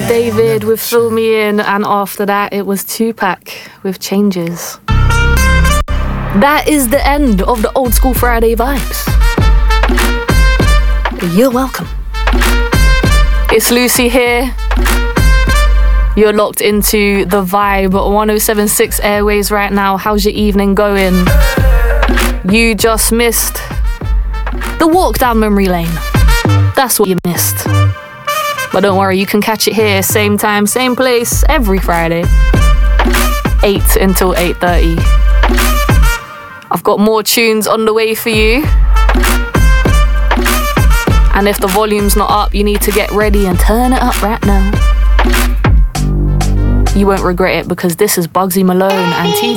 David with Fill Me In, and after that it was Tupac with Changes. That is the end of the Old School Friday vibes. You're welcome. It's Lucy here. You're locked into the Vibe 107.6 Airways right now. How's your evening going? You just missed the walk down memory lane. That's what you missed. But don't worry, you can catch it here, same time, same place, every Friday, 8 until 8:30. I've got more tunes on the way for you. And if the volume's not up, you need to get ready and turn it up right now. You won't regret it because this is Bugsy Malone and T.